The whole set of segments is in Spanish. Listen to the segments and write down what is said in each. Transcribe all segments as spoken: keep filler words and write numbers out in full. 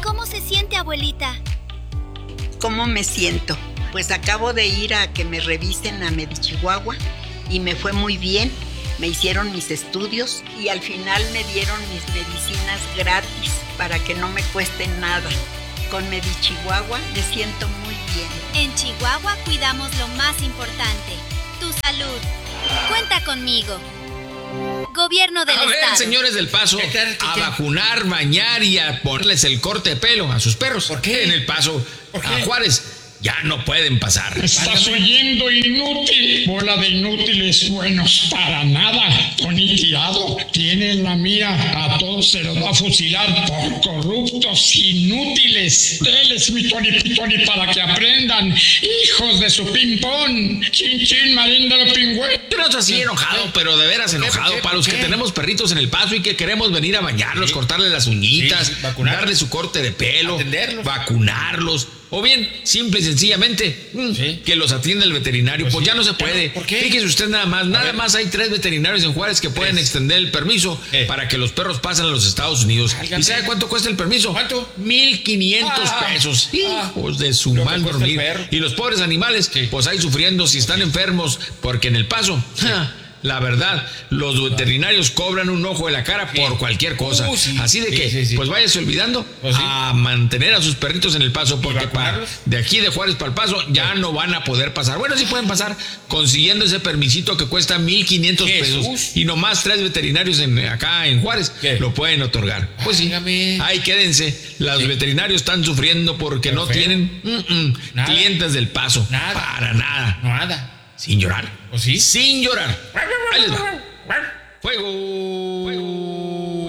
¿Cómo se siente, abuelita? ¿Cómo me siento? Pues acabo de ir a que me revisen a Medichihuahua y me fue muy bien. Me hicieron mis estudios y al final me dieron mis medicinas gratis para que no me cueste nada. Con Medichihuahua me siento muy bien. En Chihuahua cuidamos lo más importante, tu salud. Cuenta conmigo. Gobierno del a Estado. A ver, señores del Paso, ¿Qué, qué, qué, a vacunar, bañar y a ponerles el corte de pelo a sus perros. ¿Por qué? En el Paso, a Juárez, ya no pueden pasar. Estás oyendo, inútil. Bola de inútiles buenos para nada. Tony Tirado tiene en la mira. A todos se los va a fusilar por corruptos, inútiles. Teles, mi Tony Pitoni, para que aprendan. Hijos de su ping-pong. Chin, chin, marín de los pingües. Yo no estoy así enojado, pero de veras enojado. ¿Qué, para los que tenemos perritos en el Paso y que queremos venir a bañarlos, sí. cortarles las uñitas, sí, sí, darle su corte de pelo, atenderlos, vacunarlos. O bien, simple y sencillamente, ¿sí? que los atienda el veterinario. Pues, pues sí. ya no se puede. ¿Por qué? Fíjese usted nada más. A nada ver. más hay tres veterinarios en Juárez que pueden ¿Tres? extender el permiso eh. para que los perros pasen a los Estados Unidos. Álgame. ¿Y sabe cuánto cuesta el permiso? ¿Cuánto? Mil quinientos ah, pesos. Ah, Hijos de su mal dormir. Y los pobres animales, sí. pues ahí sufriendo si están enfermos, porque en el Paso... Sí. La verdad, los veterinarios cobran un ojo de la cara sí. por cualquier cosa. Uh, sí. Así de que, sí, sí, sí. pues váyase olvidando pues sí. a mantener a sus perritos en el Paso, porque para, de aquí de Juárez para el Paso ya sí. no van a poder pasar. Bueno, sí pueden pasar consiguiendo ese permisito que cuesta mil quinientos pesos. Y nomás tres veterinarios en, acá en Juárez ¿Qué? lo pueden otorgar. Pues sí, Dígame. ahí quédense. Los sí. veterinarios están sufriendo porque Pero no feo. tienen mm, mm, clientes del Paso. Nada. Para nada. Nada. Sin llorar. ¿O sí? Sin llorar. Ahí les va. Fuego. Fuego.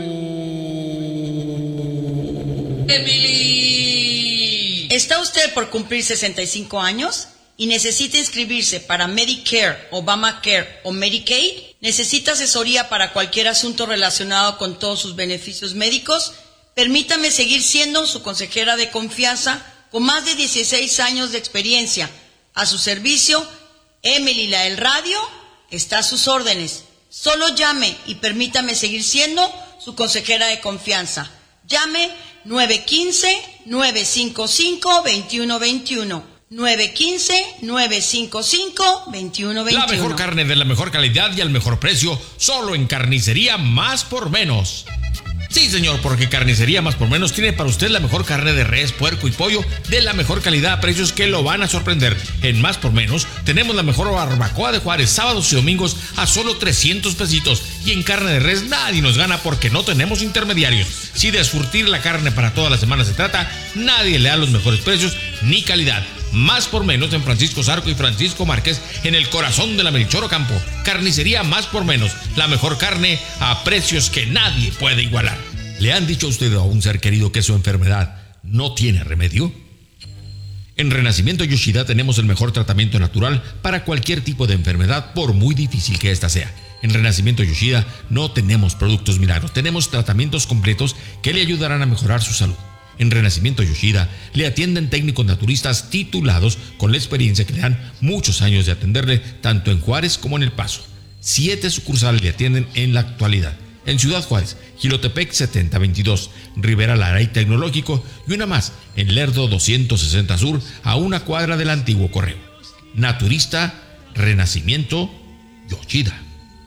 Emily. ¿Está usted por cumplir sesenta y cinco años y necesita inscribirse para Medicare, Obamacare o Medicaid? ¿Necesita asesoría para cualquier asunto relacionado con todos sus beneficios médicos? Permítame seguir siendo su consejera de confianza con más de dieciséis años de experiencia. A su servicio, Emily, la del radio, está a sus órdenes. Solo llame y permítame seguir siendo su consejera de confianza. Llame nueve uno cinco, nueve cinco cinco, dos uno dos uno. nueve uno cinco, nueve cinco cinco, dos uno dos uno. La mejor carne de la mejor calidad y al mejor precio, solo en Carnicería Más por Menos. Sí, señor, porque Carnicería Más por Menos tiene para usted la mejor carne de res, puerco y pollo de la mejor calidad a precios que lo van a sorprender. En Más por Menos tenemos la mejor barbacoa de Juárez, sábados y domingos a solo trescientos pesitos. Y en carne de res nadie nos gana porque no tenemos intermediarios. Si de surtir la carne para toda la semana se trata, nadie le da los mejores precios ni calidad. Más por Menos en Francisco Zarco y Francisco Márquez, en el corazón de la Melchor Ocampo. Carnicería Más por Menos, la mejor carne a precios que nadie puede igualar. ¿Le han dicho a usted o a un ser querido que su enfermedad no tiene remedio? En Renacimiento Yoshida tenemos el mejor tratamiento natural para cualquier tipo de enfermedad, por muy difícil que ésta sea. En Renacimiento Yoshida no tenemos productos milagros, tenemos tratamientos completos que le ayudarán a mejorar su salud. En Renacimiento Yoshida le atienden técnicos naturistas titulados con la experiencia que le dan muchos años de atenderle tanto en Juárez como en El Paso. Siete sucursales le atienden en la actualidad. En Ciudad Juárez, Jilotepec setenta veintidós, Rivera Lara y Tecnológico y una más en Lerdo doscientos sesenta Sur a una cuadra del antiguo correo. Naturista Renacimiento Yoshida.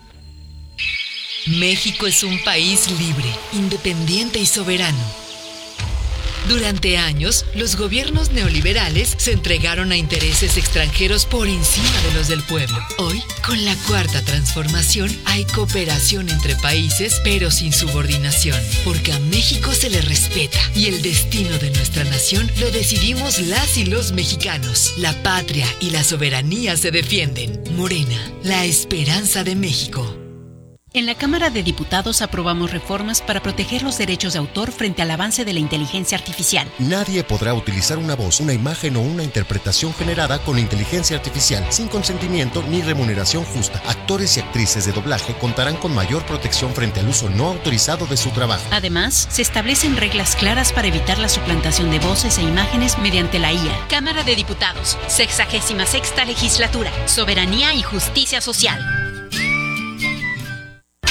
México es un país libre, independiente y soberano. Durante años, los gobiernos neoliberales se entregaron a intereses extranjeros por encima de los del pueblo. Hoy, con la Cuarta Transformación, hay cooperación entre países, pero sin subordinación, porque a México se le respeta y el destino de nuestra nación lo decidimos las y los mexicanos. La patria y la soberanía se defienden. Morena, la esperanza de México. En la Cámara de Diputados aprobamos reformas para proteger los derechos de autor frente al avance de la inteligencia artificial. Nadie podrá utilizar una voz, una imagen o una interpretación generada con inteligencia artificial sin consentimiento ni remuneración justa. Actores y actrices de doblaje contarán con mayor protección frente al uso no autorizado de su trabajo. Además, se establecen reglas claras para evitar la suplantación de voces e imágenes mediante la I A. Cámara de Diputados, sexagésima sexta legislatura, soberanía y justicia social.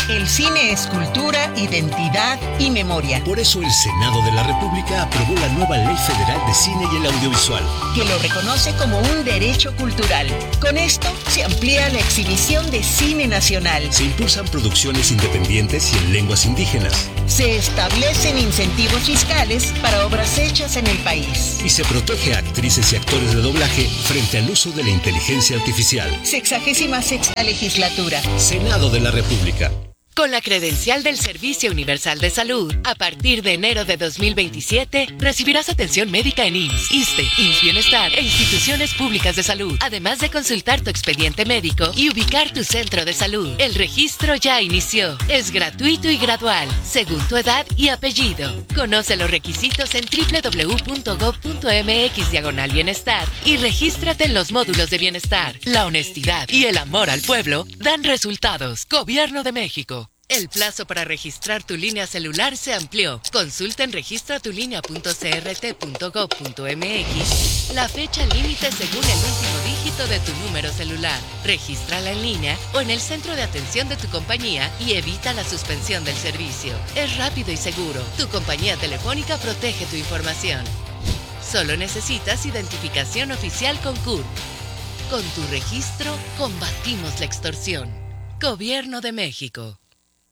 El cine es cultura, identidad y memoria. Por eso el Senado de la República aprobó la nueva Ley Federal de Cine y el Audiovisual, que lo reconoce como un derecho cultural. Con esto se amplía la exhibición de cine nacional. Se impulsan producciones independientes y en lenguas indígenas. Se establecen incentivos fiscales para obras hechas en el país. Y se protege a actrices y actores de doblaje frente al uso de la inteligencia artificial. Sexagésima sexta legislatura. Senado de la República. Con la credencial del Servicio Universal de Salud, a partir de enero de dos mil veintisiete, recibirás atención médica en I M S S, ISSSTE, I M S S Bienestar e instituciones públicas de salud, además de consultar tu expediente médico y ubicar tu centro de salud. El registro ya inició. Es gratuito y gradual, según tu edad y apellido. Conoce los requisitos en doble u doble u doble u punto gob punto eme equis diagonal bienestar y regístrate en los módulos de bienestar. La honestidad y el amor al pueblo dan resultados. Gobierno de México. El plazo para registrar tu línea celular se amplió. Consulta en registra tu línea punto c r t punto gob punto eme equis la fecha límite según el último dígito de tu número celular. Regístrala en línea o en el centro de atención de tu compañía y evita la suspensión del servicio. Es rápido y seguro. Tu compañía telefónica protege tu información. Solo necesitas identificación oficial con C U R P. Con tu registro, combatimos la extorsión. Gobierno de México.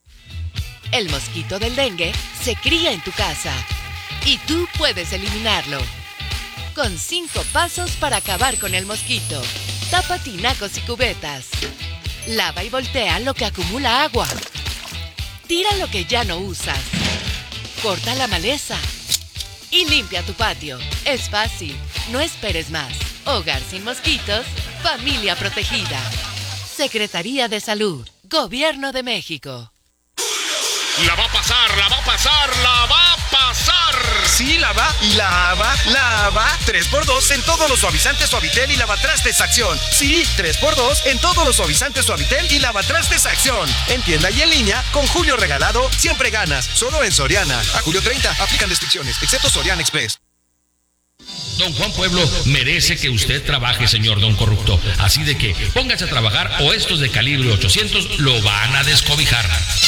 El mosquito del dengue se cría en tu casa y tú puedes eliminarlo. Con cinco pasos para acabar con el mosquito. Tapa tinacos y cubetas. Lava y voltea lo que acumula agua. Tira lo que ya no usas. Corta la maleza. Y limpia tu patio. Es fácil. No esperes más. Hogar sin mosquitos. Familia protegida. Secretaría de Salud. Gobierno de México. La va a pasar, la va a pasar, la va a pasar. Sí, la va, la va, la va. tres por dos en todos los suavizantes Suavitel y lavatrastes Acción. Sí, tres por dos en todos los suavizantes Suavitel y lavatrastes Acción. En tienda y en línea, con Julio Regalado, siempre ganas. Solo en Soriana. A julio treinta, aplican restricciones, excepto Soriana Express. Don Juan Pueblo merece que usted trabaje, señor Don Corrupto. Así de que póngase a trabajar o estos de calibre ochocientos lo van a descobijar.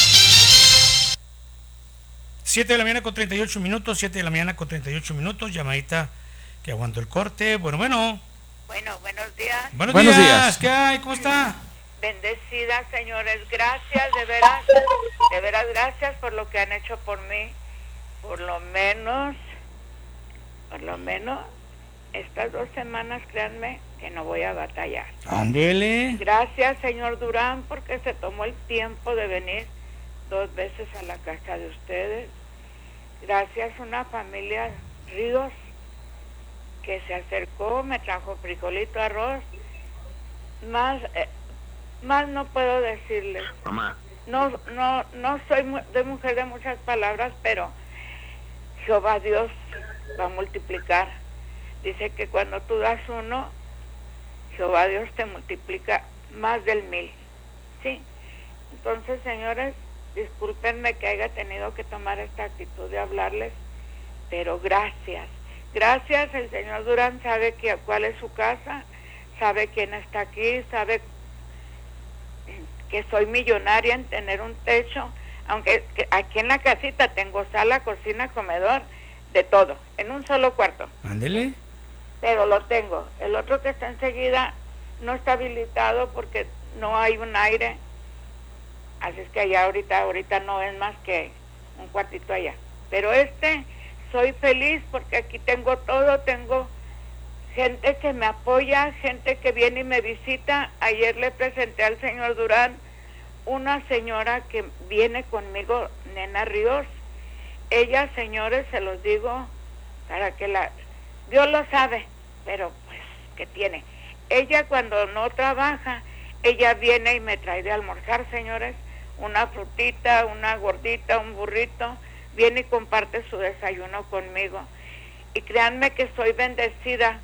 siete de la mañana con treinta y ocho minutos, siete de la mañana con treinta y ocho minutos, llamadita que aguanto el corte. Bueno, bueno. Bueno, buenos días. Buenos, buenos días. días. ¿Qué hay? ¿Cómo está? Bendecida, señores. Gracias, de veras, de veras, gracias por lo que han hecho por mí. Por lo menos, por lo menos, estas dos semanas, créanme, que no voy a batallar. Ándele. Gracias, señor Durán, porque se tomó el tiempo de venir dos veces a la casa de ustedes. Gracias a una familia Ríos que se acercó, me trajo frijolito, arroz. Más, eh, más no puedo decirles. Mamá. No, no, no soy mu- de mujer de muchas palabras, pero Jehová Dios va a multiplicar. Dice que cuando tú das uno, Jehová Dios te multiplica más del mil. ¿Sí? Entonces, señores, discúlpenme que haya tenido que tomar esta actitud de hablarles, pero gracias. Gracias, el señor Durán sabe que, cuál es su casa, sabe quién está aquí, sabe que soy millonaria en tener un techo, aunque que aquí en la casita tengo sala, cocina, comedor, de todo, en un solo cuarto. Ándele. Pero lo tengo. El otro que está enseguida no está habilitado porque no hay un aire. Así es que allá ahorita, ahorita no es más que un cuartito allá. Pero este, soy feliz porque aquí tengo todo, tengo gente que me apoya, gente que viene y me visita. Ayer le presenté al señor Durán una señora que viene conmigo, Nena Ríos. Ella, señores, se los digo para que la... Dios lo sabe, pero pues, ¿qué tiene? Ella cuando no trabaja, ella viene y me trae de almorzar, señores, una frutita, una gordita, un burrito, viene y comparte su desayuno conmigo. Y créanme que soy bendecida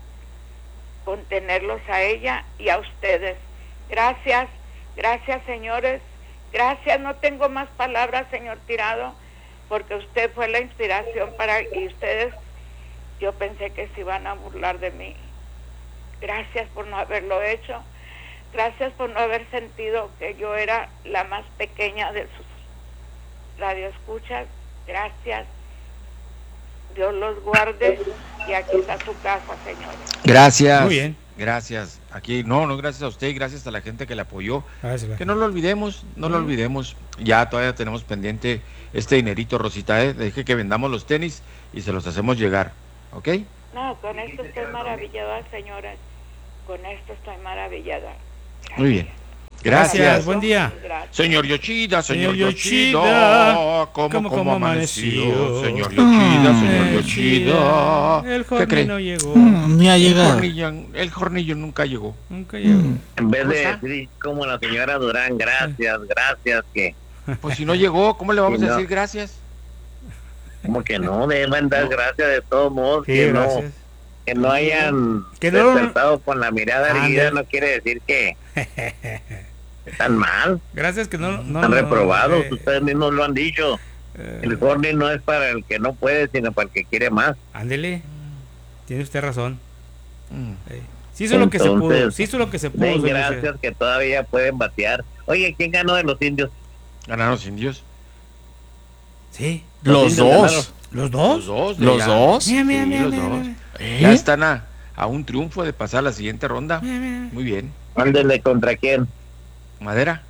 con tenerlos a ella y a ustedes. Gracias, gracias, señores, gracias. No tengo más palabras, señor Tirado, porque usted fue la inspiración para... y ustedes, yo pensé que se iban a burlar de mí. Gracias por no haberlo hecho. gracias por no haber sentido que yo era la más pequeña de sus radioescuchas. Gracias. Dios los guarde y aquí está su casa, señores. Gracias. Muy bien. Gracias. Aquí, no, no, gracias a usted y gracias a la gente que le apoyó. Gracias. Que no lo olvidemos, no lo olvidemos. Ya todavía tenemos pendiente este dinerito, Rosita, ¿eh? Deje que vendamos los tenis y se los hacemos llegar, ¿ok? No, con esto estoy maravillada, señores. Con esto estoy maravillada. Gracias. Muy bien. Gracias. Gracias, buen día. Gracias. Señor Yoshida, señor, Señor Yoshida, Yoshida, ¿cómo, ¿cómo, cómo cómo amaneció? amaneció? Señor Yoshida, señor Eh, Yoshida. El ¿Qué cree? Jorge no llegó. Ni ha El llegado. jornillo, el jornillo nunca llegó. Nunca llegó. En vez de ¿Cómo está? decir como la señora Durán, gracias, gracias, que Pues si no llegó, ¿cómo le vamos Sí, a no. decir gracias? como que no deben dar gracias de todos modos, Sí, que no gracias. que no hayan Que no- despertado con la mirada erguida, Ándale. no quiere decir que están mal, Gracias que no... no están no, reprobados, eh, ustedes mismos lo han dicho. eh, El Jorge no es para el que no puede, sino para el que quiere más. Ándele. Tiene usted razón. Mm. Eh, Sí hizo lo que se pudo. Entonces, Sí hizo lo que se pudo. Den señor gracias Yoshida. que todavía pueden batear. Oye, ¿quién ganó de los indios? ¿Ganaron los indios? Sí. Los indios dos. ganaron. ¿Los dos? Los dos. de ¿Los ya- dos? Mira, mira, Sí, mira, los mira, dos. mira. ¿Eh? Ya están a, a un triunfo de pasar a la siguiente ronda. Mira, mira. Muy bien. Ándele, ¿contra quién? Madera.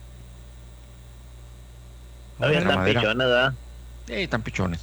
Todavía Contra están Madera. pichones, ¿verdad? Eh, están pichones.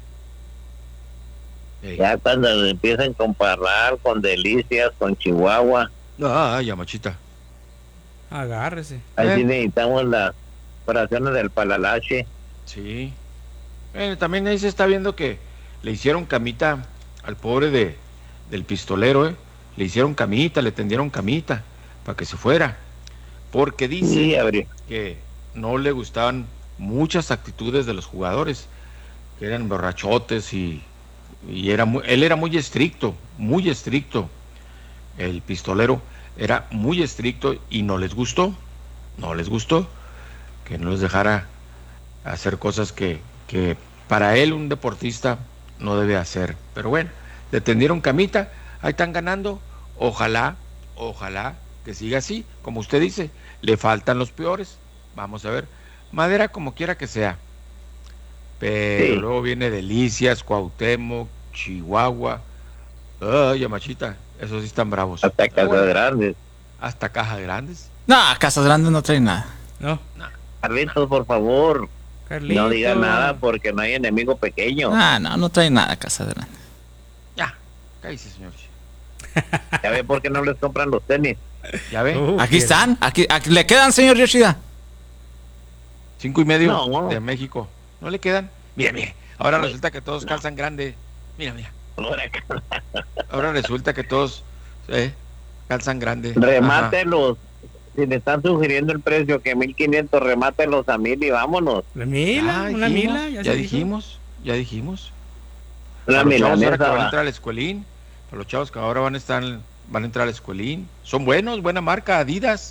Eh. Ya cuando empiecen con Parral, con Delicias, con Chihuahua, Ah, ya machita. Agárrese. ahí Eh. sí necesitamos las operaciones del Palalache. Sí. Eh, también ahí se está viendo que le hicieron camita al pobre de del pistolero, ¿eh? Le hicieron camita, le tendieron camita para que se fuera. Porque dice Sí, abrió. que no le gustaban muchas actitudes de los jugadores, que eran borrachotes y, y era muy- él era muy estricto, muy estricto. El pistolero era muy estricto y no les gustó, no les gustó que no les dejara hacer cosas que, que para él un deportista no debe hacer. Pero bueno, le tendieron camita, ahí están ganando, ojalá, ojalá que siga así, como usted dice, le faltan los peores, vamos a ver, Madera como quiera que sea, pero Sí. luego viene Delicias, Cuauhtémoc, Chihuahua, ay, machita, esos sí están bravos. Hasta Pero Casas bueno, Grandes. hasta Cajas Grandes. No, Casas Grandes no trae nada. No. Carlitos, por favor, Carlito. no diga nada porque no hay enemigo pequeño. Ah, no, no trae nada Casas Grandes. Ya, cállese, señor. ¿Ya ve por qué no les compran los tenis? ¿Ya ve? Uh, Aquí qué- están, aquí, aquí le quedan, señor Yoshida. Cinco y medio No, no. de México. ¿No le quedan? Mira, mira. Ahora resulta que todos calzan grande. Mira, mira. Ahora resulta que todos eh, calzan grande. Ajá. Remátelos. Si le están sugiriendo el precio que mil quinientos, remátelos a mil y vámonos. ¿La mila? Ya ¿Una dijimos, mila? Ya, se dijo? dijimos, ya dijimos. La Para los chavos ahora que milanesa van a va. entrar al escuelín, para los chavos que ahora van a estar, van a entrar al escuelín, son buenos, buena marca, Adidas.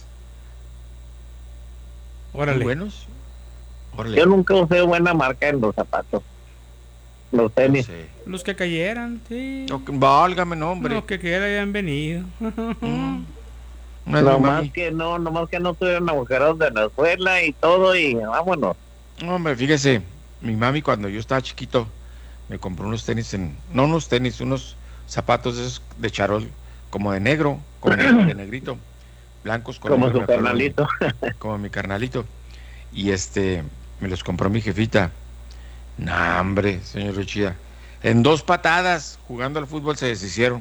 Son Órale. buenos. Órale. Yo nunca usé buena marca en los zapatos. Los No tenis. sé. Los que cayeran, sí. No, que- válgame, no, hombre. Los que quieran hayan venido. Mm. No es mi No más mami. que no, no más que no tuvieron agujerados de la escuela y todo y vámonos. No, hombre, fíjese, mi mami cuando yo estaba chiquito me compró unos tenis en, no unos tenis, unos zapatos esos de charol, como de negro, como de negrito, blancos con Como negro, su me acuerdo, carnalito. como mi carnalito. Y este, me los compró mi jefita. Nah, hombre, señor Richida. En dos patadas, jugando al fútbol, se deshicieron.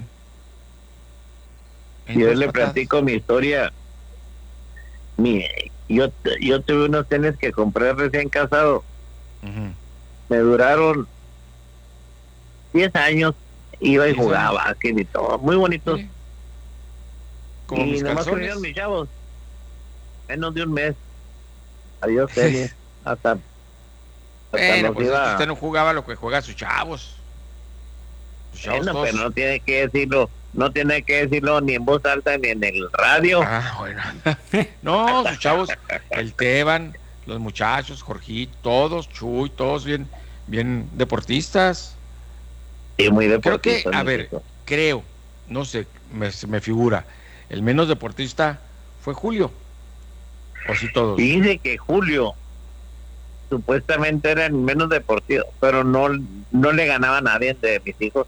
En Yo dos le patadas. platico mi historia. Mi, yo, yo tuve unos tenis que compré recién casado. Ujú. Me duraron diez años. Iba y diez jugaba básquet y todo. Muy bonitos. Sí. Como y mis nomás calzones. vinieron mis chavos. Menos de un mes. Adiós, tenis. hasta hasta Bueno, los pues es que iba- usted no jugaba lo que juega sus chavos. Sus chavos Bueno, todos- pero no tiene que decirlo. No tiene que decirlo ni en voz alta ni en el radio. Ah, bueno. No, sus chavos, el Teban, los muchachos, Jorgito, todos, Chuy, todos bien, bien deportistas. Sí, muy Creo que, deportista, a mi ver, hijo. creo, no sé, me, se me figura, el menos deportista fue Julio. ¿O sí todos? Dice que Julio supuestamente era el menos deportivo, pero no, no le ganaba a nadie de mis hijos.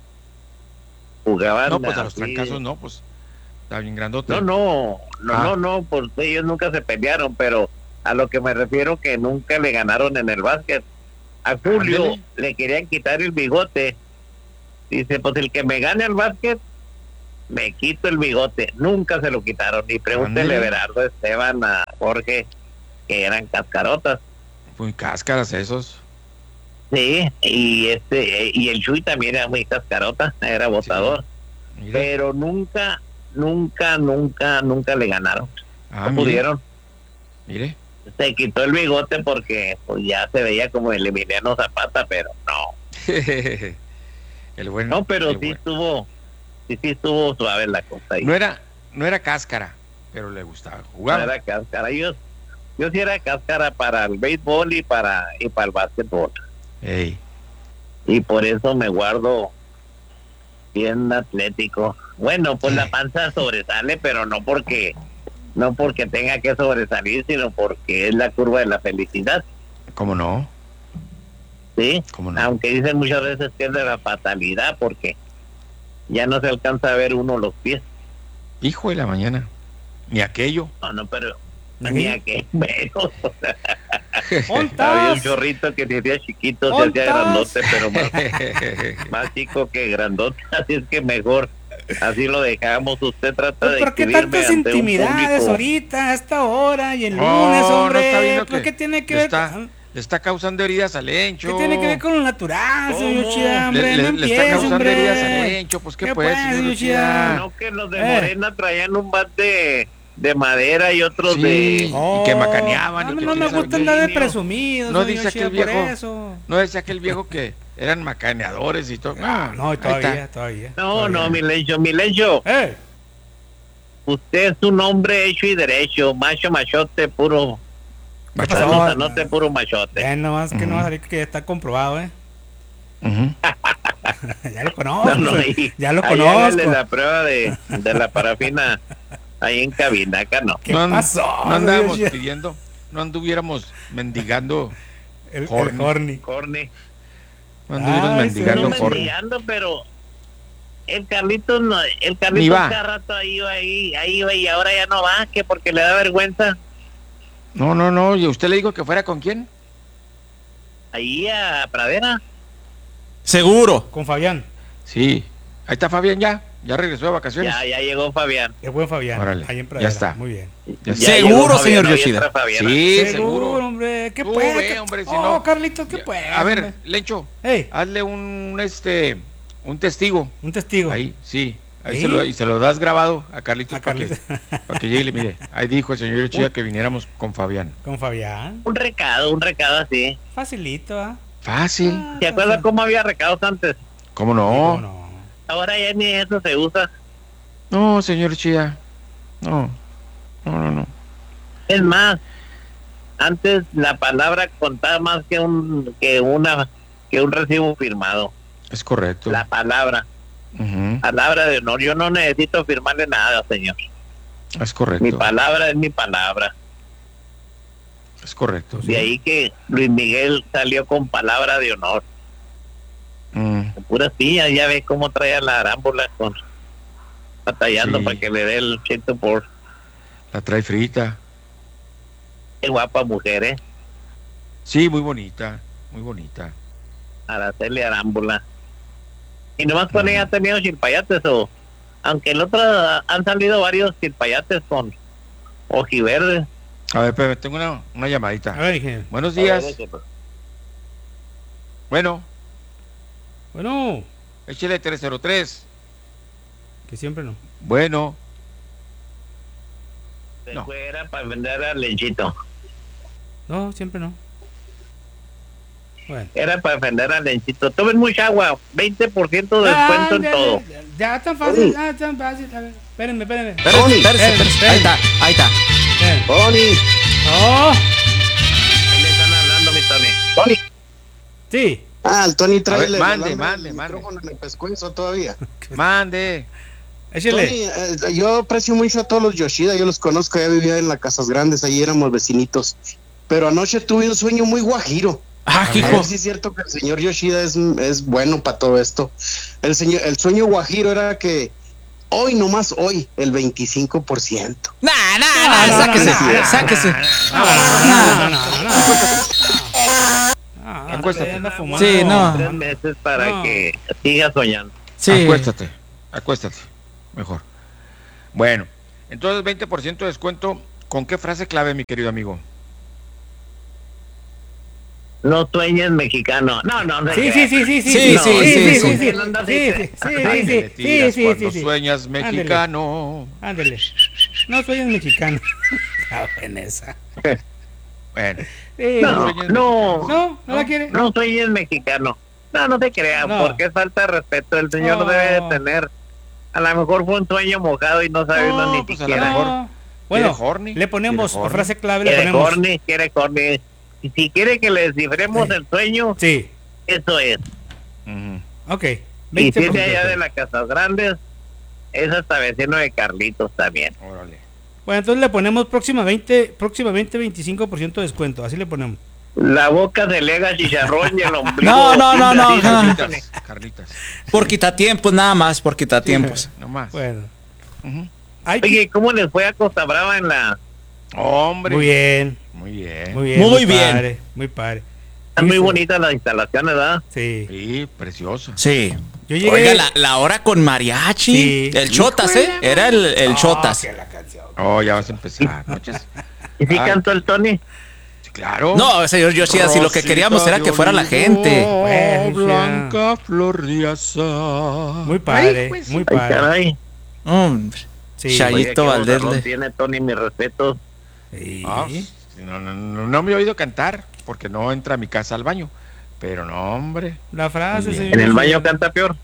Jugaban. No, pues a los así. trancazos no, pues está bien grandote. No, no, no, Ah. no, no, pues ellos nunca se pelearon, pero a lo que me refiero que nunca le ganaron en el básquet. A Julio Ándale. le querían quitar el bigote. Dice, pues el que me gane al básquet, me quito el bigote. Nunca se lo quitaron. Y pregúntele Ándale. Berardo, Esteban, a Jorge, que eran cascarotas. Muy cáscaras esos. Sí, y este y el Chuy también era muy cascarota, era botador. Mira. Pero nunca, nunca, nunca, nunca le ganaron. Ah, no mire. pudieron. Mire. Se quitó el bigote porque pues ya se veía como el Emiliano Zapata, pero no. El bueno. No, pero el sí bueno. estuvo, sí, sí estuvo suave la cosa ahí. No era, no era cáscara, pero le gustaba No jugar. era cáscara. Yo, yo sí era cáscara para el béisbol y para, y para el básquetbol. Ey. Y por eso me guardo bien atlético. Bueno, pues la panza sobresale, pero no porque no porque tenga que sobresalir, sino porque es la curva de la felicidad. ¿Cómo no? Sí, ¿Cómo no? aunque dicen muchas veces que es de la fatalidad, porque ya no se alcanza a ver uno los pies. Hijo de la mañana. Ni aquello. No, no, pero ¿Aquí? ni a qué menos. ¿Ontas? Había un chorrito que se hacía chiquito, se hacía ¿Ontas? grandote, pero más, más chico que grandote, así es que mejor. Así lo dejamos. Usted trata Pues, de ¿por qué escribirme tantas ante un intimidades público. ahorita, a esta hora y el lunes, Oh, hombre? no está viendo ¿Por que qué tiene que le ver está, con- le está causando heridas a Lencho. ¿Qué tiene que ver con lo natural, señor ¿Cómo? Chida, hombre? Le- no le- le está empiece, causando hombre. heridas a Lencho, pues, ¿qué ¿Qué pues, pues, señor señor Chida? Chida? No, que los de Eh. Morena traían un bat de, de madera y otros Sí, de... y que macaneaban. No, y que no quién me sabe gusta qué. andar de presumido, No señor dice Chida, aquel por viejo, eso. no decía aquel viejo que eran macaneadores y todo. No, no, ahí todavía, está. todavía. No, todavía. no, Milencio, Milencio. Eh, Usted es un hombre hecho y derecho, macho machote, puro... ¿qué pasó? Sanote, sanote, puro machote. Ya nomás que no va a salir que ya está comprobado, ¿eh? Ya lo conozco, No, no, y- ya lo ahí conozco. hágale la prueba de, de la parafina ahí en cabina, acá no. ¿Qué no, an- pasó, no andábamos señor? pidiendo, no anduviéramos mendigando El, el horny. horny. Corny. No anduviéramos Ay, mendigando No sí, me horny. enviando, pero el Carlitos no, el Ni Carlitos va. cada rato ahí iba, ahí, ahí iba y ahora ya no va, que porque le da vergüenza. No, no, no, ¿y usted le dijo que fuera con quién? Ahí a Pradera. Seguro. Con Fabián. Sí, ahí está Fabián ya, ya regresó de vacaciones. Ya, ya llegó Fabián. El buen Fabián. Órale, Ahí en ya Pradera. está. Muy bien. Ya Ya Seguro, llegó señor Fabián, ahí Yoshida. entra Fabián. Sí, Seguro, seguro. hombre. ¿Qué Tú puede? ve, ¿Qué- hombre, si oh, no- Carlitos, ¿qué puede? A ver, hombre? Lencho, Ey, hazle un este un testigo. un testigo. Ahí, sí. Ahí ¿Sí? se lo, y se lo das grabado a Carlitos A para que, Carlitos. para que llegue y le mire. Ahí dijo el señor Yoshida que viniéramos con Fabián. Con Fabián. Un recado, un recado así. Facilito, ¿ah? Fácil. Ah, ¿Se acuerda fácil. cómo había recados antes? ¿Cómo no? ¿Cómo no? Ahora ya ni eso se usa. No, señor Chía. No. No, no, no. Es más, antes la palabra contaba más que un que una que un recibo firmado. Es correcto. La palabra, Ujú, palabra de honor. Yo no necesito firmarle nada, señor. es correcto. Mi palabra es mi palabra. Es correcto. De ahí que Luis Miguel salió con palabra de honor. Mm, Puras pillas, ya ves cómo trae a la arámbula con batallando Sí. para que le dé el cheto por la trae frita. qué guapa mujer, ¿eh? Sí, muy bonita. Muy bonita. Araceli Arámbula. Y nomás con Mm. ella ha tenido chilpayates, o aunque el otro han salido varios chilpayates con ojiverdes. A ver, espérame, tengo una, una llamadita. A ver, dije. Buenos A ver, días. ese, pues. Bueno, Bueno, échale tres cero tres. que siempre no. Bueno, Se No. fue, era para vender al Lenchito. No, siempre no. Bueno. Era para vender al Lenchito. Tomen mucha agua, veinte por ciento de descuento en ya, todo. Ya, ya, tan fácil, ya, tan fácil. A ver, espérenme, espérenme. Espérese, espérese, espérese. Ahí está, ahí está. Espérenme. Tony, Oh, ahí le están hablando, mi Tony. Tony. sí. Ah, el Tony A trae ver, el mande, alambre mande, del mande. micrófono en el pescuezo todavía. mande. Échale. Tony, eh, yo aprecio mucho a todos los Yoshida, yo los conozco, ya vivía en las Casas Grandes, ahí éramos vecinitos. Pero anoche tuve un sueño muy guajiro. Ah, a ver si es cierto que el señor Yoshida es, es bueno para todo esto. El, señor, el sueño guajiro era que hoy, nomás hoy, el veinticinco por ciento. Nah, nah, nah, nah, sáquese, nah, sáquese. No, no, no. Acuéstate. Sí, no. Tres meses para No. que siga soñando. Sí. Acuéstate, acuéstate, mejor. Bueno, entonces veinte por ciento de descuento. ¿Con qué frase clave, mi querido amigo? No sueñes mexicano. No, no, no. Sí, sí, sí, sí, sí, sí, sí, sí, sí, sí, sí, sí. sí, no, no, sí, sí, sí, Ándale, sí, sí, tiras sí, cuando sí, sí. sueñas mexicano. Ándale. No sueñas mexicano. Está buena esa. Bueno. Sí. No, sueñes no, No, no la quiere. no sueñes mexicano. No, no te creas, No. porque es falta de respeto. El señor No. debe de tener. A lo mejor fue un sueño mojado y no sabe uno ni pues a lo siquiera. mejor. No. Bueno, ¿Quiere horny? le ponemos ¿Quiere horny? frase clave, le Quiere ponemos. corny, quiere corny. Y si quiere que le descifremos Sí. el sueño, Sí. eso es. Ujú. Ok. Y veinte si por es de ciento. allá de las Casas Grandes, es hasta vecino de Carlitos también. Órale. Bueno, entonces le ponemos próximamente, próximamente veinticinco por ciento de descuento. Así le ponemos. La boca se lega chicharrón y el ombligo. No, no, no, no, Sí, no. Carlitas, Carlitas. Por quitatiempos, nada más, por quitatiempos. No más. Bueno. Ujú. Ay, Oye, ¿cómo les fue a Costa Brava en la...? Hombre. muy bien. Muy bien. Muy bien. Muy bien. Padre, muy padre. Están muy Sí, bonitas las instalaciones, ¿verdad? Sí. Sí, preciosa. Sí. Yo llegué. Oiga, la, la hora con mariachi. Sí. El Chotas, ¿eh? Era el, el Chotas. que la canción. Oh, ya vas a empezar. Muchas. ¿Y si Ah. cantó el Tony? Sí, claro. No, señor Yoshida, si lo que queríamos era que fuera la gente. Bueno, Blanca flor de azar. Muy padre, Ay, pues, muy Ay, padre. caray. Hombre. Sí. Chay- Oye, Chayito qué Valdés vozarrón le- tiene Tony, mi respeto. Sí. Ah, sí, no, no, no, no me he oído cantar porque no entra a mi casa al baño. Pero no, hombre. La frase, Muy bien. señor. En el baño Yoshida. canta peor.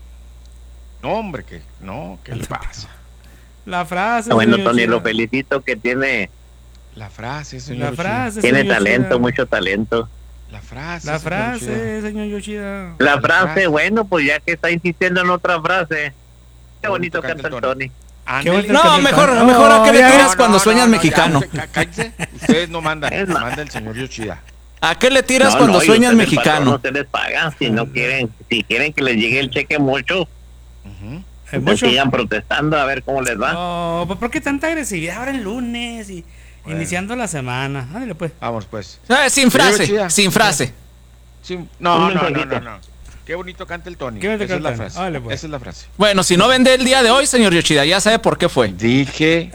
No, hombre, que no, ¿qué le pasa? La frase. Bueno, señor Tony, Yoshida. lo felicito que tiene, La frase, señor. La frase. tiene señor talento, Yoshida. mucho talento. Yoshida. La frase. La señor frase, Yoshida. señor Yoshida. La La frase, frase. bueno, pues ya que está insistiendo en otra frase. Qué bonito bonito canta canta el el Tony. Ándele. bonito. No, mejor, No, mejor a que le ya, tiras no, cuando no, sueñas no, no, mexicano. ya, cá- cállense. Ustedes no mandan. Es más. Manda el señor Yoshida. ¿A qué le tiras No, cuando no, y sueñas ustedes, patrón, mexicano? No se les paga si no quieren, si quieren que les llegue el cheque mucho, Ujú. ¿Es pues mucho? sigan protestando a ver cómo les va. No, pues, ¿por qué tanta agresividad ahora el lunes y Bueno. iniciando la semana? Ándale, pues. Vamos, pues. Ah, sin Señor frase, Yoshida. sin frase. Sí, no, Un no, no, mensajito. no, no. Qué bonito canta el Tony. Qué bonito Esa es la canta. frase. Órale, pues. Esa es la frase. Bueno, si no vende el día de hoy, señor Yoshida, ya sabe por qué fue. Dije,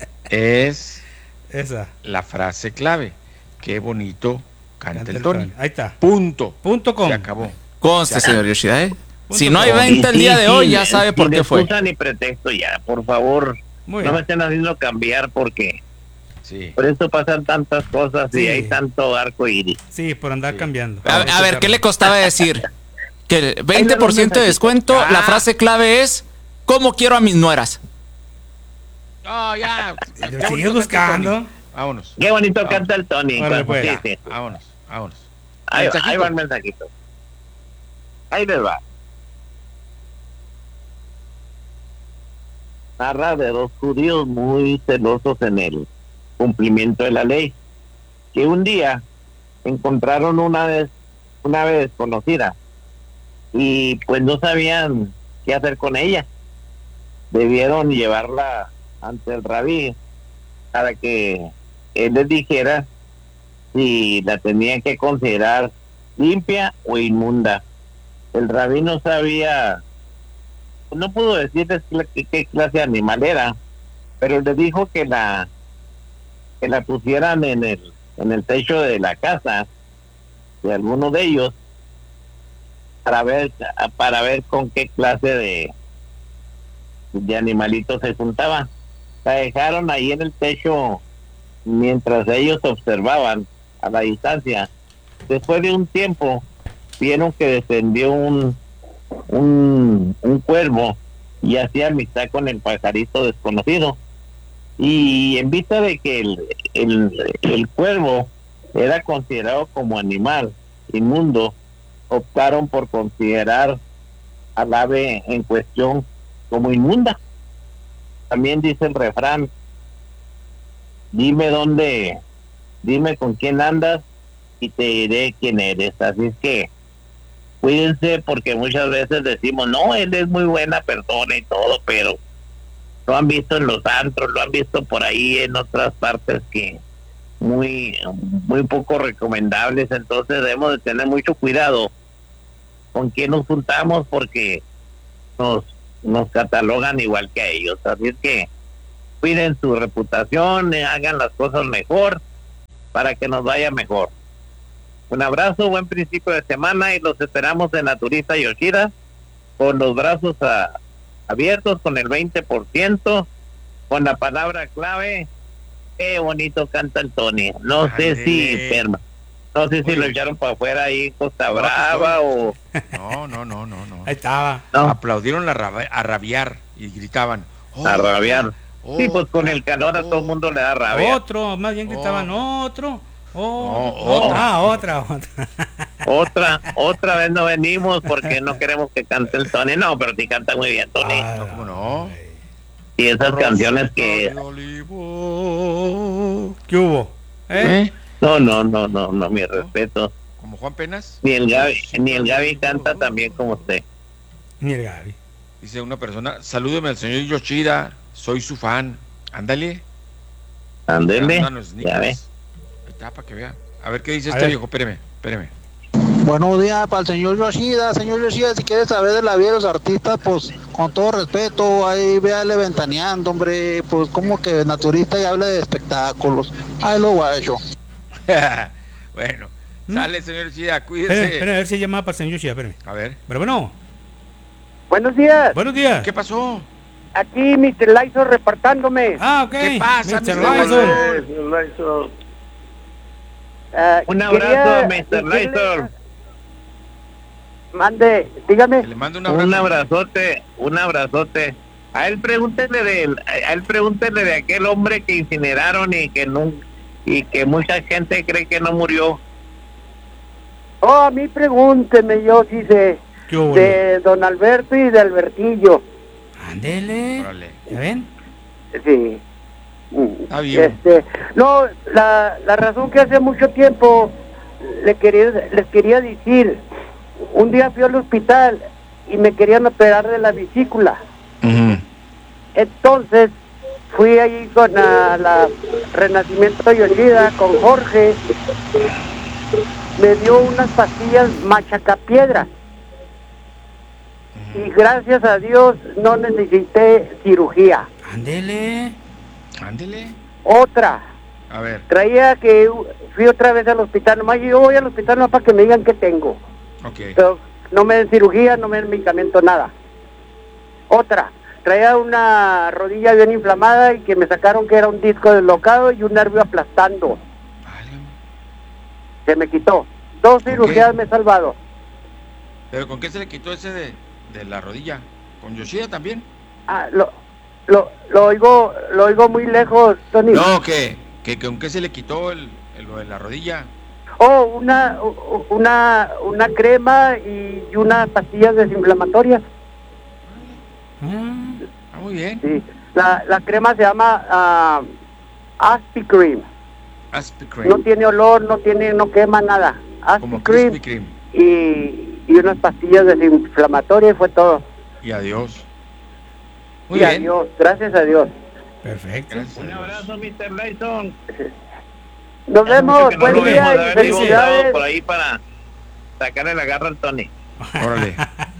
es Esa. la frase clave. Qué bonito canta Canta el el Tony. Tony. Ahí está. Punto. Punto com. Se acabó. Conste, señor Yoshida, ¿eh? Si no hay com. venta el Y día sí, de hoy, sí, ya sabe sin por qué fue. excusa ni pretexto ya, por favor. Muy No me bien. estén haciendo cambiar porque Sí. por eso pasan tantas cosas Sí. y hay tanto arco iris. Sí, por andar Sí. cambiando. A, a ver, ¿qué le costaba decir? Que el veinte Ahí por le ciento doy de un descuento, mensajito. la Ah. frase clave es ¿cómo quiero a mis nueras? No, ya. Lo Qué sigues bonito canta el buscando. Tony. Vámonos. Qué bonito Vamos. canta el Tony. Órale, Bueno, pues. sí, sí. Vámonos, vámonos. Ahí, va, Mensajito. ahí va el mensajito. Ahí les va. Narra de dos judíos muy celosos en el cumplimiento de la ley, que un día encontraron una vez una vez desconocida y pues no sabían qué hacer con ella. Debieron llevarla ante el rabí para que él les dijera si la tenían que considerar limpia o inmunda. El rabí no sabía, no pudo decirles qué, qué clase de animal era, pero les dijo que la que la pusieran en el en el techo de la casa de alguno de ellos para ver para ver con qué clase de de animalitos se juntaba. La dejaron ahí en el techo mientras ellos observaban a la distancia. Después de un tiempo vieron que descendió un un, un cuervo y hacía amistad con el pajarito desconocido, y en vista de que el, el, el cuervo era considerado como animal inmundo, optaron por considerar al ave en cuestión como inmunda. también dice el refrán, dime dónde, dime con quién andas y te diré quién eres. Así es que cuídense, porque muchas veces decimos, no, él es muy buena persona y todo, pero lo han visto en los antros, lo han visto por ahí en otras partes que muy, muy poco recomendables. Entonces debemos de tener mucho cuidado con quién nos juntamos, porque nos, nos catalogan igual que a ellos. Así es que cuiden su reputación, eh, hagan las cosas mejor para que nos vaya mejor. Un abrazo, buen principio de semana, y los esperamos en Naturista Yoshida con los brazos a, abiertos, con el veinte por ciento, con la palabra clave. Qué bonito canta el Tony. No Andele. sé si perma. No sé si Oye. lo echaron para afuera ahí en Costa Brava o... No, no, no, no, no. Ahí estaba. No. Aplaudieron a, rab a rabiar y gritaban. Oh, a rabiar. Oh, sí, pues con el calor a todo el mundo le da rabia. Otro, más bien gritaban oh. otro. Oh, oh, otra, ah, otra, otra. Otra, otra vez no venimos porque no queremos que cante el Tony. No, pero sí canta muy bien, Tony. Ah, no, ¿cómo no? Y esas canciones que... ¿Qué hubo? ¿Eh? ¿Eh? No, no, no, no, no, mi respeto. ¿Como Juan Penas? Ni el Gaby, ni el Gaby canta tan bien como usted. Ni el Gaby. Dice una persona, salúdeme al señor Yoshida, soy su fan. Ándale. Ándale, ya ve. Está para que vea. A ver qué dice a este ver. viejo, espéreme, espéreme. Buenos días para el señor Yoshida. Señor Yoshida, si quieres saber de la vida de los artistas, pues con todo respeto, ahí véale ventaneando, hombre. Pues como que naturista y habla de espectáculos. Ahí lo guacho. Bueno, ¿Mm? Sale, señor Yoshida, cuídese. Espera, espera, a ver si llamaba para el señor Yoshida, espérame. A ver. Pero bueno. Buenos días. Buenos días. ¿Qué pasó? Aquí mister Lysol reportándome. Ah, ok. ¿Qué pasa, mister Lysol? Lysol. Uh, un abrazo, mister Lysol. Mande, dígame. Le mando un abrazo. Un abrazote, un abrazote. A él pregúntele de, a él pregúntele de aquel hombre que incineraron y que no, y que mucha gente cree que no murió. Oh, a mí pregúnteme, yo sí sé. De don Alberto y de Albertillo. Ándele. ¿Ya ven? Sí. Está bien. Este, no, la, la razón que hace mucho tiempo le quería, les quería decir, un día fui al hospital y me querían operar de la vesícula. Uh-huh. Entonces fui allí con a, la Renacimiento Yoshida, con Jorge, me dio unas pastillas machacapiedras. Uh-huh. Y gracias a Dios no necesité cirugía. Ándele. Ándele. Otra. A ver. Traía que fui otra vez al hospital, nomás yo voy al hospital nomás para que me digan qué tengo. Okay. Pero no me den cirugía, no me den medicamento, nada. Otra. Traía una rodilla bien inflamada y que me sacaron que era un disco deslocado y un nervio aplastando. Vale. Se me quitó. Dos cirugías me he salvado. ¿Pero con qué se le quitó ese de, de la rodilla? ¿Con Yoshida también? Ah, lo, lo, lo oigo, lo oigo muy lejos, Tony. No, ¿qué? ¿Que, que, ¿Con qué se le quitó el, el, lo de la rodilla? Oh, una, una, una crema y unas pastillas desinflamatorias. Ah, muy bien. Sí, la, la crema se llama uh, Aspicream. Aspicream. No tiene olor, no tiene, no quema nada. Aspicream y, y unas pastillas desinflamatorias y fue todo. Y adiós. Muy y bien. Adiós, gracias a Dios. Perfecto. Gracias. Un abrazo, mister Lyson. Nos vemos, buen no día y felicidades. Por ahí para sacarle la garra al Tony. Órale.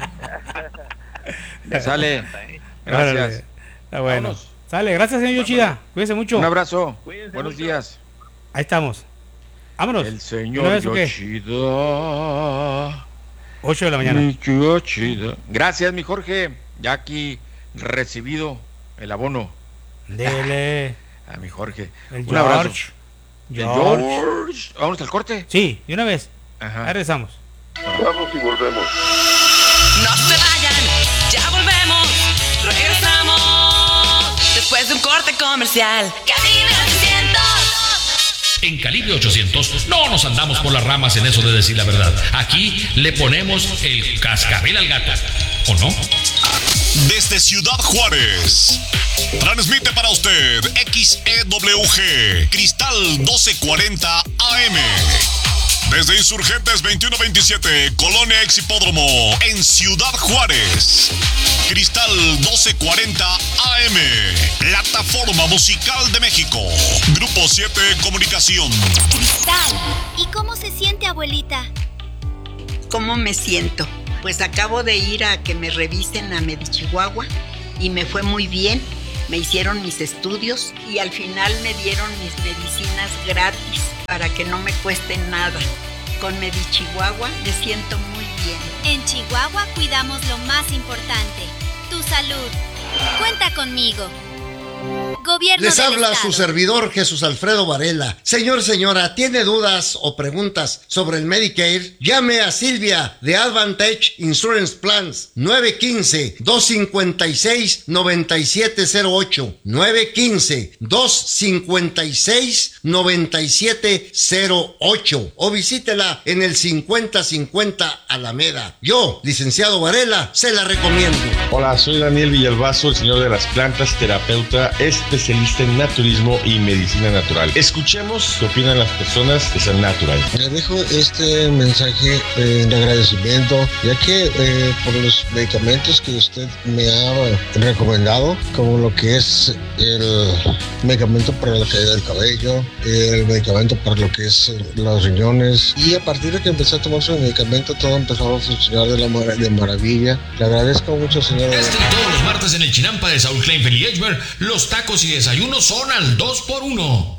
Sale. Gracias. Está bueno. Vámonos. Sale, gracias, señor Yoshida. Cuídense mucho. Un abrazo. Cuídense Buenos mucho. días. Ahí estamos. Vámonos. El señor Yoshida. ocho de la mañana. Mi Yoshida. Gracias, mi Jorge. Ya aquí recibido el abono. Dele. A mi Jorge. El Un George. abrazo. George. George. Vamos al corte. Sí, de una vez. Ajá. Ahí regresamos. Vamos y volvemos. No se vayan, ya volvemos. Regresamos después de un corte comercial. Calibre ochocientos. En Calibre ochocientos no nos andamos por las ramas en eso de decir la verdad. Aquí le ponemos el cascabel al gato. ¿O no? desde Ciudad Juárez. Transmite para usted X E W G Cristal doce cuarenta A M. Desde Insurgentes veintiuno veintisiete, Colonia Ex Hipódromo, en Ciudad Juárez. Cristal doce cuarenta A M, plataforma musical de México. Grupo siete Comunicación. Cristal, ¿y cómo se siente, abuelita? ¿Cómo me siento? Pues acabo de ir a que me revisen a Medichihuahua y me fue muy bien. Me hicieron mis estudios y al final me dieron mis medicinas gratis para que no me cueste nada. Con Medichihuahua me siento muy bien. En Chihuahua cuidamos lo más importante, tu salud. Cuenta conmigo. Gobierno Les del habla Estado. su servidor Jesús Alfredo Varela. Señor, señora, ¿tiene dudas o preguntas sobre el Medicare? Llame a Silvia de Advantage Insurance Plans nueve uno cinco, dos cinco seis, nueve siete cero ocho nueve uno cinco, dos cinco seis, nueve siete cero ocho o visítela en el cincuenta cincuenta Alameda. Yo, licenciado Varela, se la recomiendo. Hola, soy Daniel Villalbazo, el señor de las plantas, terapeuta, especialista en naturismo y medicina natural. Escuchemos qué opinan las personas de San Natural. Le dejo este mensaje eh, de agradecimiento, ya que eh, por los medicamentos que usted me ha recomendado, como lo que es el medicamento para la caída del cabello, el medicamento para lo que es los riñones, y a partir de que empecé a tomar su medicamento, todo empezó a funcionar de, la mar- de maravilla. Le agradezco mucho, señor. Este y todos los martes en el Chinampa de Saúl Kleinfeld y Edgemer, los tacos y desayunos son al dos por uno.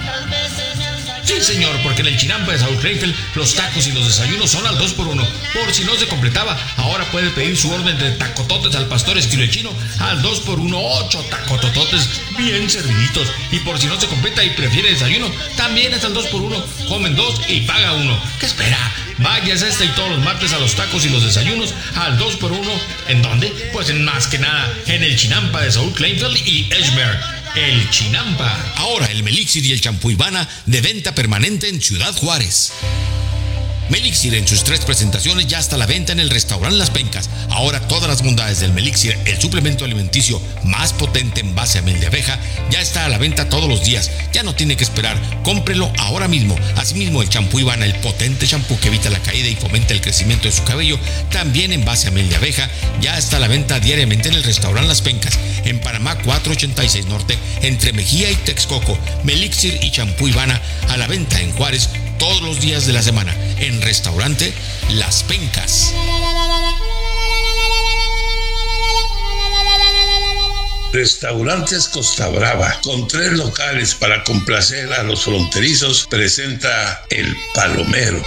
Sí, señor, porque en el Chinampa de Saúl Kleinfeld los tacos y los desayunos son al dos por uno. Por si no se completaba, ahora puede pedir su orden de tacototes al pastor estilo chino al dos por uno, ocho tacotototes bien serviditos. Y por si no se completa y prefiere desayuno, también es al dos por uno. Comen dos y paga uno. ¿Qué espera? Vayas este y todos los martes a los tacos y los desayunos al dos por uno. ¿En dónde? Pues en más que nada en el Chinampa de Saúl Kleinfeld y Edgemer. El Chinampa. Ahora el Melixir y el champú Ivana de venta permanente en Ciudad Juárez. Melixir en sus tres presentaciones ya está a la venta en el restaurante Las Pencas. Ahora todas las bondades del Melixir, el suplemento alimenticio más potente en base a miel de abeja, ya está a la venta todos los días. Ya no tiene que esperar, cómprelo ahora mismo. Asimismo, el champú Ivana, el potente champú que evita la caída y fomenta el crecimiento de su cabello, también en base a miel de abeja, ya está a la venta diariamente en el restaurante Las Pencas, en Panamá cuatrocientos ochenta y seis Norte, entre Mejía y Texcoco. Melixir y champú Ivana a la venta en Juárez todos los días de la semana, en restaurante Las Pencas. Restaurantes Costa Brava, con tres locales para complacer a los fronterizos, presenta El Palomero.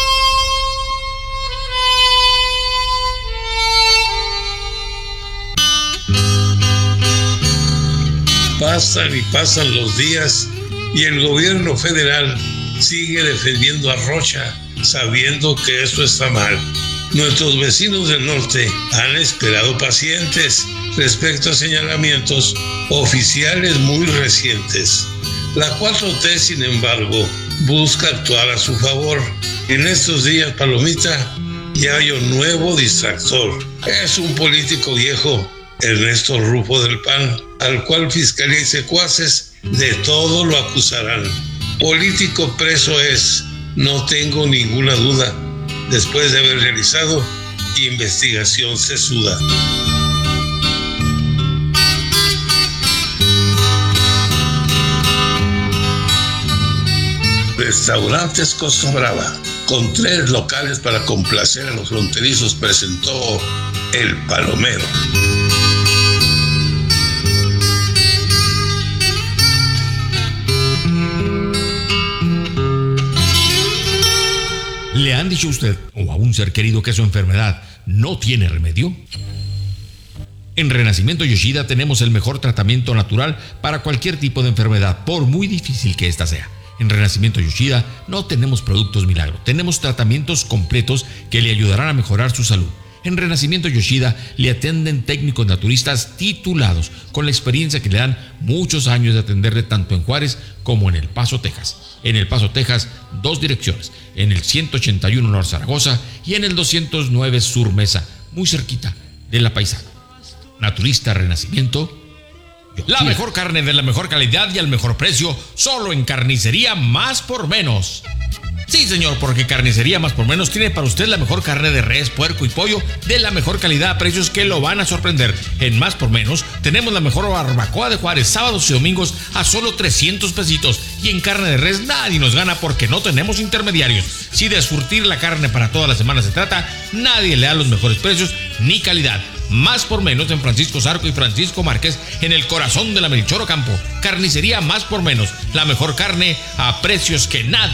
Pasan y pasan los días y el gobierno federal sigue defendiendo a Rocha, sabiendo que eso está mal. Nuestros vecinos del norte han esperado pacientes respecto a señalamientos oficiales muy recientes. La cuatro T, sin embargo, busca actuar a su favor. En estos días, Palomita, ya hay un nuevo distractor. Es un político viejo, Ernesto Rufo del P A N, al cual fiscalía y secuaces de todo lo acusarán. Político preso es, no tengo ninguna duda, después de haber realizado investigación sesuda. Restaurantes Costa Brava, con tres locales para complacer a los fronterizos, presentó El Palomero. ¿Le han dicho a usted o a un ser querido que su enfermedad no tiene remedio? En Renacimiento Yoshida tenemos el mejor tratamiento natural para cualquier tipo de enfermedad, por muy difícil que ésta sea. En Renacimiento Yoshida no tenemos productos milagro, tenemos tratamientos completos que le ayudarán a mejorar su salud. En Renacimiento Yoshida le atienden técnicos naturistas titulados, con la experiencia que le dan muchos años de atenderle tanto en Juárez como en El Paso, Texas. En El Paso, Texas, dos direcciones, en el ciento ochenta y uno Norte Zaragoza y en el doscientos nueve Sur Mesa, muy cerquita de La Paisana. Naturista Renacimiento. La mejor carne de la mejor calidad y al mejor precio, solo en Carnicería Más por Menos. Sí, señor, porque Carnicería Más por Menos tiene para usted la mejor carne de res, puerco y pollo de la mejor calidad a precios que lo van a sorprender. En Más por Menos tenemos la mejor barbacoa de Juárez, sábados y domingos a solo trescientos pesitos. Y en carne de res nadie nos gana porque no tenemos intermediarios. Si de surtir la carne para toda la semana se trata, nadie le da los mejores precios ni calidad. Más por Menos en Francisco Zarco y Francisco Márquez, en el corazón de la Melchor Ocampo. Carnicería Más por Menos, la mejor carne a precios que nadie